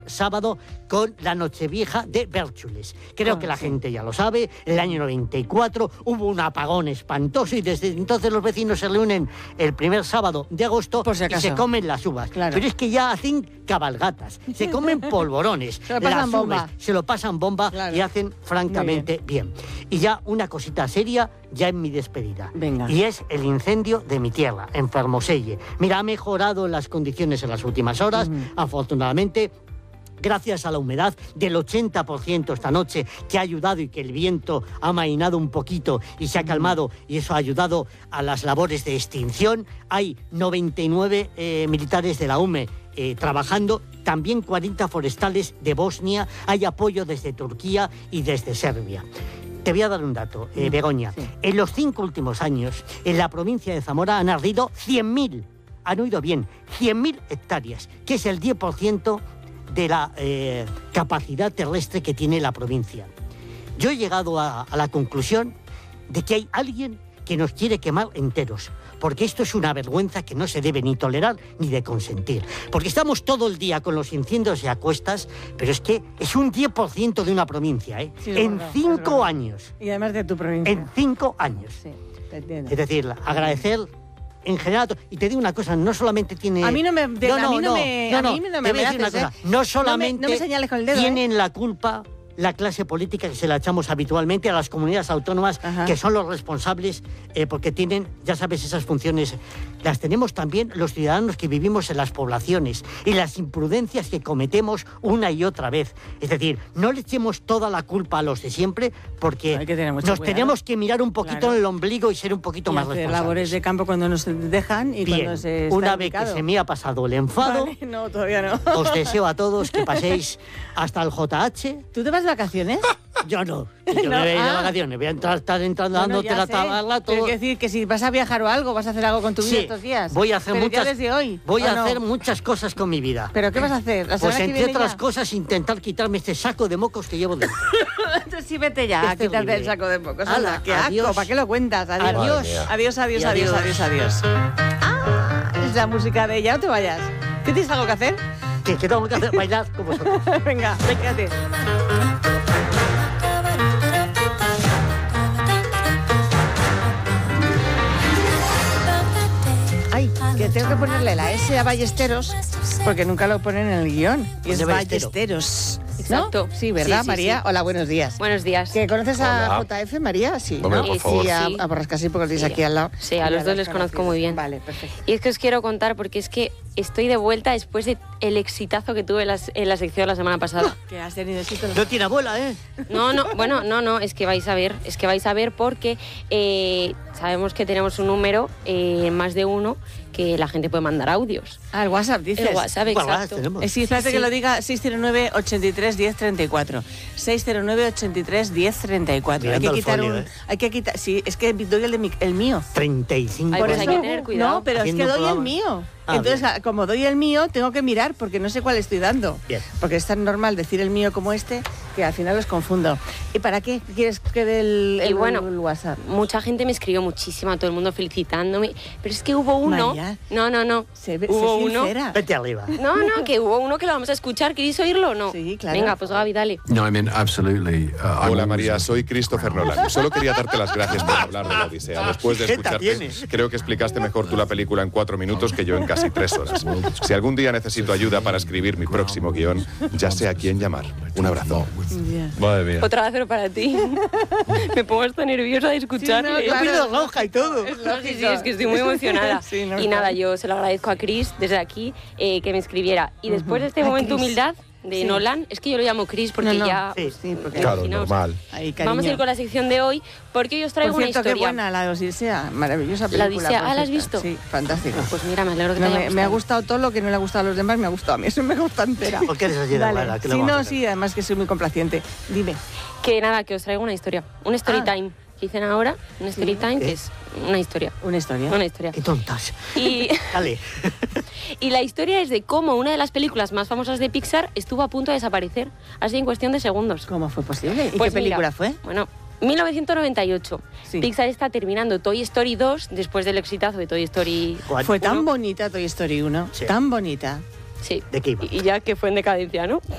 sábado con la Nochevieja de Bérchules. Creo que la gente ya lo sabe, en el año 94 hubo un apagón espantoso y desde entonces los vecinos se reúnen el primer sábado de agosto Por si acaso. y se comen las uvas. Claro. Pero es que ya hacen cabalgatas, se comen polvorones, Se lo pasan las bomba. uvas se lo pasan bomba Claro. y hacen francamente bien. Y ya una cosita seria ya en mi despedida. Venga. Y es el incendio de mi tierra, en Fermoselle. Mira, ha mejorado las condiciones en las últimas horas, afortunadamente. Gracias a la humedad del 80% esta noche, que ha ayudado y que el viento ha amainado un poquito y se ha calmado, y eso ha ayudado a las labores de extinción. Hay 99 militares de la UME trabajando, también 40 forestales de Bosnia, hay apoyo desde Turquía y desde Serbia. Te voy a dar un dato, Begoña. Sí. En los 5 últimos años, en la provincia de Zamora han ardido 100.000, han oído bien, 100.000 hectáreas, que es el 10% de la capacidad terrestre que tiene la provincia. Yo he llegado a la conclusión de que hay alguien que nos quiere quemar enteros, porque esto es una vergüenza que no se debe ni tolerar ni de consentir. Porque estamos todo el día con los incendios y a cuestas, pero es que es un 10% de una provincia, ¿eh? Sí, es En verdad, 5 es verdad. años. Y además de tu provincia. En 5 años. Sí, te entiendo. Es decir, agradecer en general. Y te digo una cosa, no solamente tiene... A mí no me- a mí no me- a mí no me te voy a decir una amenaces, cosa. No solamente no me señales con el dedo, tienen la culpa la clase política, que se la echamos habitualmente a las comunidades autónomas, Ajá. que son los responsables, porque tienen, ya sabes, esas funciones. Las tenemos también los ciudadanos que vivimos en las poblaciones y las imprudencias que cometemos una y otra vez. Es decir, no le echemos toda la culpa a los de siempre, porque Hay que tener mucho nos cuidado. tenemos que mirar un poquito Claro. en el ombligo y ser un poquito Y más hacer responsables. labores de campo cuando nos dejan y Bien, cuando se está una vez que implicado. se me ha pasado el enfado, Vale, no, todavía no. os deseo a todos que paséis hasta el JH. ¿Tú te vas de vacaciones? Yo no, yo No, me voy a ir de ah. vacaciones, voy a estar entrando Bueno, dándote ya la sé, tabarla todo. Pero quiero decir que si vas a viajar o algo, vas a hacer algo con tu vida Sí, estos días. voy a hacer Pero muchas, ya desde hoy. voy ¿o a no? hacer muchas cosas con mi vida. ¿Pero qué vas a hacer? ¿La Pues semana que entre viene otras ya? cosas intentar quitarme este saco de mocos que llevo dentro. Entonces sí, vete ya a Es quitarte terrible. el saco de pocos. Hala, Anda, qué asco, adiós. ¿para qué lo cuentas? Adiós. Adiós. Adiós, adiós, Y adiós, adiós. adiós, adiós. Ah, es la música de Ya no te vayas. ¿Qué tienes algo que hacer? Que tengo que hacer bailar con vosotros. Venga, quédate. Ay, que tengo que ponerle la S a Ballesteros porque nunca lo ponen en el guión. Y es Pone Ballestero. Ballesteros. Exacto. ¿No? Sí, ¿verdad, Sí, sí, María? sí. Hola, buenos días. Buenos días. ¿Que conoces a Hola. JF, María? Sí, Hombre, ¿no? por Sí, favor. Y a sí. Borrasca, sí, porque lo tienes Sí. aquí al lado. Sí, a Y los dos las les conozco conocidas. muy bien. Vale, perfecto. Y es que os quiero contar porque es que estoy de vuelta después de el exitazo que tuve en la sección la semana pasada. Que has tenido éxito. No tiene abuela, ¿eh? No, es que vais a ver porque sabemos que tenemos un número, más de uno, que la gente puede mandar audios. Ah, el WhatsApp, dices. El WhatsApp, Bueno, exacto. tenemos. Sí, espérate Sí, que sí. lo diga 609 83 10 34. 609 83 10 34. Mirando Hay que el quitar folio, un. ¿eh? Hay que quitar. Sí, es que doy el mío. 35. Ay, pues hay años. que tener cuidado. No, pero es Haciendo que doy el programa. mío. Ah, Entonces, bien. como doy el mío, tengo que mirar porque no sé cuál estoy dando. Bien. Porque es tan normal decir el mío como este que al final los confundo. ¿Y para qué quieres que dé el WhatsApp? Mucha gente me escribió muchísimo, todo el mundo felicitándome, pero es que hubo uno. María, No. Se ve, Hubo sé uno. sincera. Vete arriba. No, que hubo uno que lo vamos a escuchar. ¿Queréis oírlo o no? Sí, claro. Venga, pues Gaby, dale. No, I mean, absolutely. Hola María, soy Christopher Nolan. Solo quería darte las gracias por hablar de la Odisea. Después de ¿Qué jeta escucharte, tienes? creo que explicaste mejor tú la película en 4 minutos que yo en casi 3 horas. Si algún día necesito ayuda para escribir mi próximo guión, ya sé a quién llamar. Un abrazo. Ya. Madre mía. Otra vez para ti. Me pongo hasta nerviosa de escucharle. Sí, no, claro. Pido roja y todo. No, sí, es que estoy muy emocionada. Sí, no, y está nada, bien. yo se lo agradezco a Chris desde aquí que me escribiera. Y después de este Ay, momento de Chris. humildad de Sí. Nolan, es que yo lo llamo Chris porque No, no. ya... Sí. Sí, porque Claro, imaginaos. normal. Ahí, cariño. Vamos a ir con la sección de hoy porque hoy os traigo Por una cierto, qué historia. buena la Odisea. Maravillosa La película. Odisea, por ¿la has cierto. visto? Sí, fantástica. Pues mira, me alegro que No, te haya me ha gustado. gustado todo lo que no le ha gustado a los demás, me ha gustado a mí. Eso me gusta entera. ¿Por qué eres así de Dale. mala? ¿Qué le Sí, vamos a no, hacer? sí, además que soy muy complaciente. Dime. Que nada, que os traigo una historia. Un story Ah. time. Que dicen ahora, un story time, ¿Qué? que es una historia. Una historia. Una historia. Qué tontas. Y, Dale. y la historia es de cómo una de las películas más famosas de Pixar estuvo a punto de desaparecer, así en cuestión de segundos. ¿Cómo fue posible? ¿Y Pues qué película mira, fue? Bueno, 1998. Sí. Pixar está terminando Toy Story 2 después del exitazo de Toy Story. ¿Cuál? Fue tan Uno. bonita Toy Story 1. Sí. Tan bonita. Sí. ¿De qué iba? Y ya que fue en decadencia, ¿no?